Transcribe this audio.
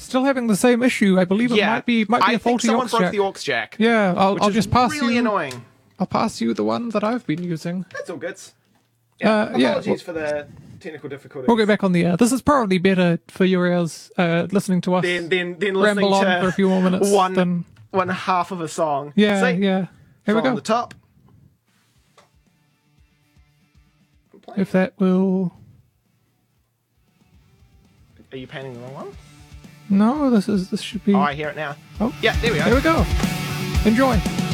still having the same issue. I believe it might be a faulty aux jack. I think someone broke the aux jack. Yeah, I'll just pass really you. Annoying. I'll pass you the one that I've been using. That's all good. Apologies for the technical difficulties. We'll get back on the air. This is probably better for your ears, listening to us. Then listening ramble on to for a few more minutes. One half of a song. Yeah, See? yeah. Here we go. On the top. If that will. Are you panning the wrong one? No, this should be. Oh, I hear it now. Oh, yeah, there we go. There we go. Enjoy.